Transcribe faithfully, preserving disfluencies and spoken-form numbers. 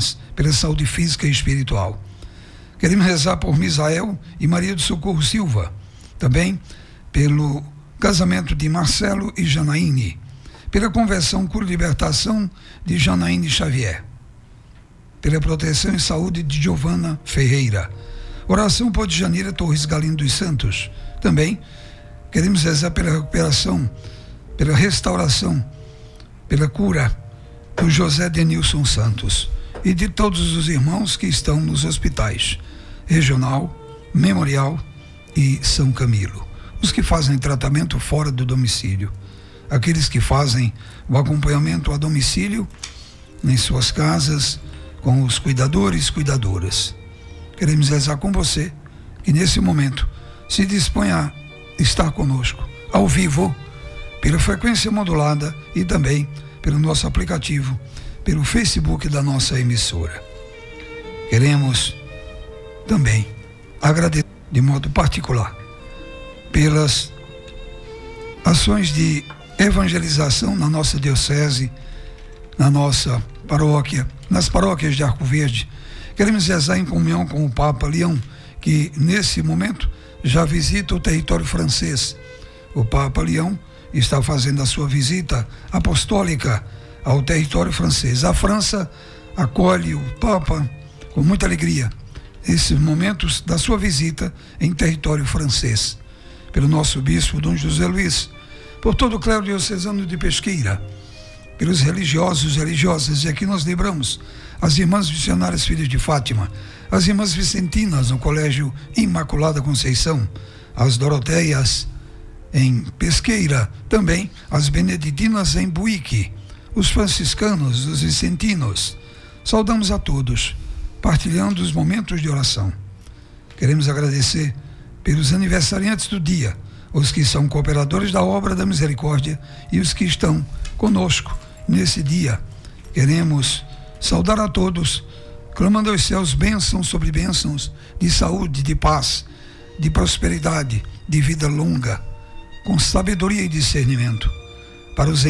enfermas pela saúde física e espiritual. Queremos rezar por Misael e Maria do Socorro Silva, também pelo casamento de Marcelo e Janaíne, pela conversão, cura e libertação de Janaíne Xavier, pela proteção e saúde de Giovana Ferreira. Oração por Djanira Torres Galindo dos Santos. Também queremos rezar pela recuperação, pela restauração, pela cura do José Denilson Santos e de todos os irmãos que estão nos hospitais Regional, Memorial e São Camilo. Os que fazem tratamento fora do domicílio, aqueles que fazem o acompanhamento a domicílio em suas casas com os cuidadores e cuidadoras. Queremos rezar com você que nesse momento se dispõe a estar conosco ao vivo pela frequência modulada e também pelo nosso aplicativo, pelo Facebook da nossa emissora. Queremos também agradecer de modo particular pelas ações de evangelização na nossa diocese, na nossa paróquia, nas paróquias de Arco Verde. Queremos rezar em comunhão com o Papa Leão, que nesse momento já visita o território francês. O Papa Leão está fazendo a sua visita apostólica ao território francês. A França acolhe o Papa com muita alegria nesses momentos da sua visita em território francês. Pelo nosso bispo Dom José Luiz, por todo o clero diocesano de Pesqueira, pelos religiosos e religiosas, e aqui nós lembramos as irmãs missionárias filhas de Fátima, as irmãs vicentinas no Colégio Imaculada Conceição, as Doroteias em Pesqueira, também as beneditinas em Buíque, os franciscanos, os vicentinos. Saudamos a todos, partilhando os momentos de oração. Queremos agradecer pelos aniversariantes do dia, os que são cooperadores da obra da misericórdia e os que estão conosco nesse dia. Queremos saudar a todos, clamando aos céus bênçãos sobre bênçãos de saúde, de paz, de prosperidade, de vida longa, com sabedoria e discernimento, para os